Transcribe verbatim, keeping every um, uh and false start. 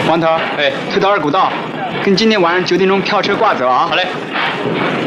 王头， 哎， 退到二古道，跟今天晚上九点钟票车挂走啊。 好嘞。